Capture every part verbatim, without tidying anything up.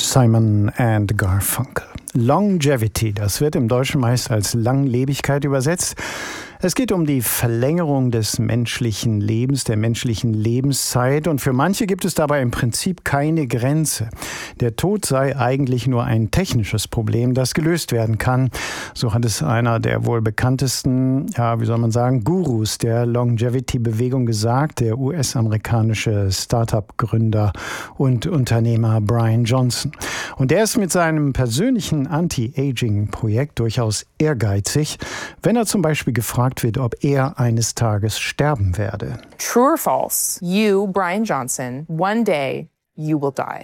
Simon and Garfunkel. Longevity, das wird im Deutschen meist als Langlebigkeit übersetzt. Es geht um die Verlängerung des menschlichen Lebens, der menschlichen Lebenszeit. Und für manche gibt es dabei im Prinzip keine Grenze. Der Tod sei eigentlich nur ein technisches Problem, das gelöst werden kann. So hat es einer der wohl bekanntesten, ja, wie soll man sagen, Gurus der Longevity-Bewegung gesagt, der U S-amerikanische Start-up-Gründer und Unternehmer Brian Johnson. Und der ist mit seinem persönlichen Anti-Aging-Projekt durchaus ehrgeizig, wenn er zum Beispiel gefragt wird, ob er eines Tages sterben werde. True or false? You, Brian Johnson, one day you will die.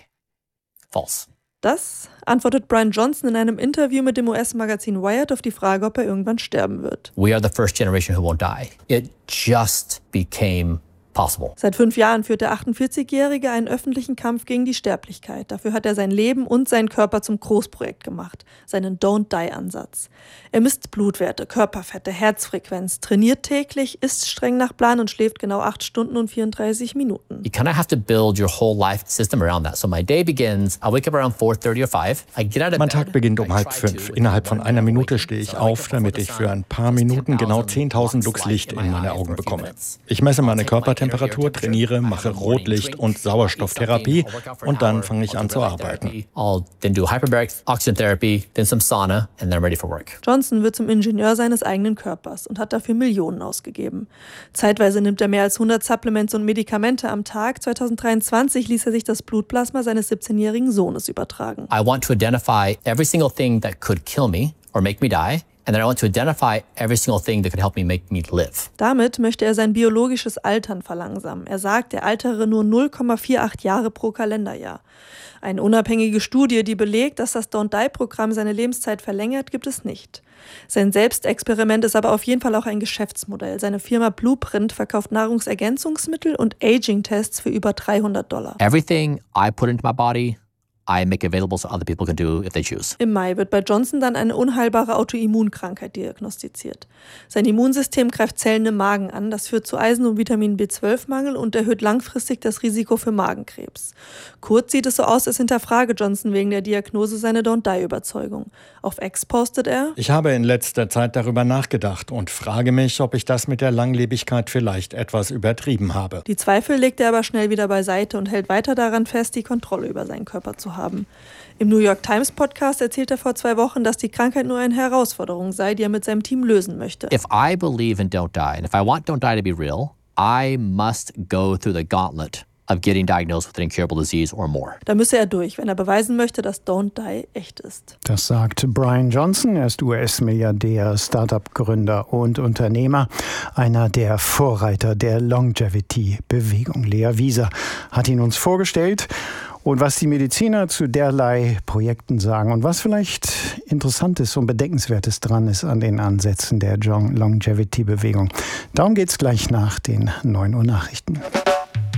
False. Das antwortet Brian Johnson in einem Interview mit dem U S-Magazin Wired auf die Frage, ob er irgendwann sterben wird. We are the first generation who won't die. It just became possible. Seit fünf Jahren führt der achtundvierzigjährige einen öffentlichen Kampf gegen die Sterblichkeit. Dafür hat er sein Leben und seinen Körper zum Großprojekt gemacht, seinen Don't-Die-Ansatz. Er misst Blutwerte, Körperfette, Herzfrequenz, trainiert täglich, isst streng nach Plan und schläft genau acht Stunden und vierunddreißig Minuten. You kind of have to build your whole life system around that. So my day begins, I wake up around four thirty or five. I get out of bed. Mein Tag beginnt um halb fünf. Innerhalb von einer Minute stehe ich auf, damit ich für ein paar Minuten genau zehntausend Lux Licht in meine Augen bekomme. Ich messe meine Körpertemperatur, trainiere, mache Rotlicht- und Sauerstofftherapie und dann fange ich an zu arbeiten. I'll then do hyperbaric oxygen therapy, then some sauna, and then I'm ready for work. Johnson wird zum Ingenieur seines eigenen Körpers und hat dafür Millionen ausgegeben. Zeitweise nimmt er mehr als hundert Supplements und Medikamente am Tag. zweitausenddreiundzwanzig ließ er sich das Blutplasma seines siebzehnjährigen Sohnes übertragen. I want to identify every single thing that could kill me or make me die. And then I want to identify every single thing that could help me make me live. Damit möchte er sein biologisches Altern verlangsamen. Er sagt, er altere nur null Komma achtundvierzig Jahre pro Kalenderjahr. Eine unabhängige Studie, die belegt, dass das Don't-Die-Programm seine Lebenszeit verlängert, gibt es nicht. Sein Selbstexperiment ist aber auf jeden Fall auch ein Geschäftsmodell. Seine Firma Blueprint verkauft Nahrungsergänzungsmittel und Aging-Tests für über dreihundert Dollar. Everything I put into my body, I make available so other people can do if they choose. Im Mai wird bei Johnson dann eine unheilbare Autoimmunkrankheit diagnostiziert. Sein Immunsystem greift Zellen im Magen an, das führt zu Eisen- und Vitamin B zwölf Mangel und erhöht langfristig das Risiko für Magenkrebs. Kurz sieht es so aus, als hinterfrage Johnson wegen der Diagnose seine Don't-Die-Überzeugung. Auf X postet er: Ich habe in letzter Zeit darüber nachgedacht und frage mich, ob ich das mit der Langlebigkeit vielleicht etwas übertrieben habe. Die Zweifel legt er aber schnell wieder beiseite und hält weiter daran fest, die Kontrolle über seinen Körper zu haben. Im New York Times Podcast erzählt er vor zwei Wochen, dass die Krankheit nur eine Herausforderung sei, die er mit seinem Team lösen möchte. If I believe in Don't Die, and if I want Don't Die to be real, I must go through the gauntlet of getting diagnosed with an incurable disease or more. Da müsse er durch, wenn er beweisen möchte, dass Don't Die echt ist. Das sagt Brian Johnson. Er ist U S-Milliardär, Start-up-Gründer und Unternehmer, einer der Vorreiter der Longevity-Bewegung. Lea Wieser hat ihn uns vorgestellt. Und was die Mediziner zu derlei Projekten sagen und was vielleicht Interessantes und Bedenkenswertes dran ist an den Ansätzen der Longevity-Bewegung. Darum geht's gleich nach den neun Uhr Nachrichten.